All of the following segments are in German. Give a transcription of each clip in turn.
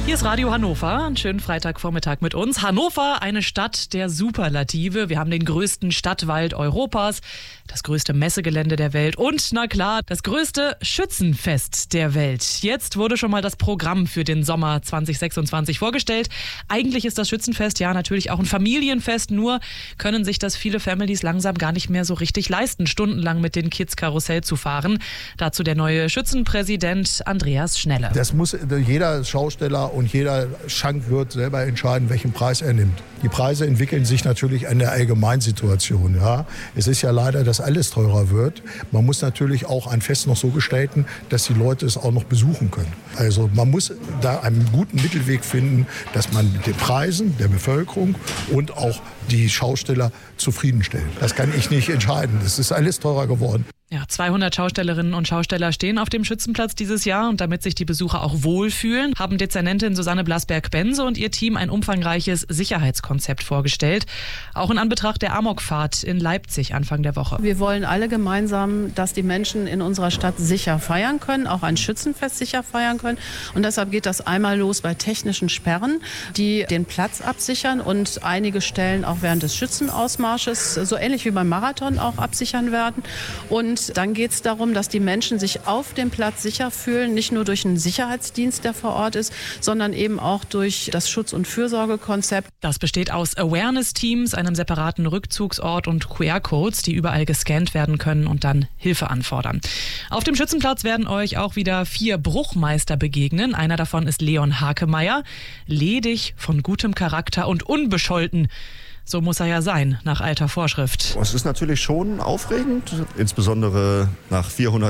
Hier ist Radio Hannover. Einen schönen Freitagvormittag mit uns. Hannover, eine Stadt der Superlative. Wir haben den größten Stadtwald Europas, das größte Messegelände der Welt und, na klar, das größte Schützenfest der Welt. Jetzt wurde schon mal das Programm für den Sommer 2026 vorgestellt. Eigentlich ist das Schützenfest ja natürlich auch ein Familienfest, nur können sich das viele Families langsam gar nicht mehr so richtig leisten, stundenlang mit den Kids Karussell zu fahren. Dazu der neue Schützenpräsident Andreas Schnelle. Das muss jeder Schausteller und jeder Schankwirt selber entscheiden, welchen Preis er nimmt. Die Preise entwickeln sich natürlich an der Allgemeinsituation. Ja. Es ist ja leider, dass alles teurer wird. Man muss natürlich auch ein Fest noch so gestalten, dass die Leute es auch noch besuchen können. Also man muss da einen guten Mittelweg finden, dass man mit den Preisen der Bevölkerung und auch die Schausteller zufriedenstellt. Das kann ich nicht entscheiden. Es ist alles teurer geworden. Ja, 200 Schaustellerinnen und Schausteller stehen auf dem Schützenplatz dieses Jahr und damit sich die Besucher auch wohlfühlen, haben Dezernentin Susanne Blasberg-Bense und ihr Team ein umfangreiches Sicherheitskonzept vorgestellt. Auch in Anbetracht der Amokfahrt in Leipzig Anfang der Woche. Wir wollen alle gemeinsam, dass die Menschen in unserer Stadt sicher feiern können, auch ein Schützenfest sicher feiern können. Und deshalb geht das einmal los bei technischen Sperren, die den Platz absichern und einige Stellen auch während des Schützenausmarsches, so ähnlich wie beim Marathon, auch absichern werden. Und dann geht es darum, dass die Menschen sich auf dem Platz sicher fühlen, nicht nur durch einen Sicherheitsdienst, der vor Ort ist, sondern eben auch durch das Schutz- und Fürsorgekonzept. Das besteht aus Awareness-Teams, einem separaten Rückzugsort und QR-Codes, die überall gescannt werden können und dann Hilfe anfordern. Auf dem Schützenplatz werden euch auch wieder 4 Bruchmeister begegnen. Einer davon ist Leon Hakemeyer, ledig, von gutem Charakter und unbescholten. So muss er ja sein, nach alter Vorschrift. Es ist natürlich schon aufregend, insbesondere nach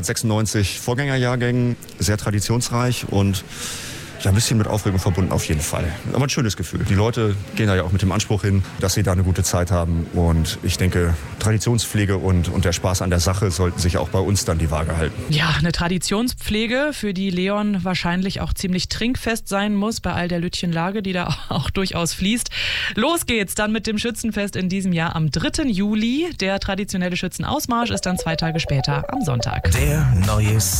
496 Vorgängerjahrgängen, sehr traditionsreich und ja, ein bisschen mit Aufregung verbunden auf jeden Fall. Aber ein schönes Gefühl. Die Leute gehen da ja auch mit dem Anspruch hin, dass sie da eine gute Zeit haben. Und ich denke, Traditionspflege und der Spaß an der Sache sollten sich auch bei uns dann die Waage halten. Ja, eine Traditionspflege, für die Leon wahrscheinlich auch ziemlich trinkfest sein muss, bei all der Lütchenlage, die da auch durchaus fließt. Los geht's dann mit dem Schützenfest in diesem Jahr am 3. Juli. Der traditionelle Schützenausmarsch ist dann 2 Tage später am Sonntag. Der neue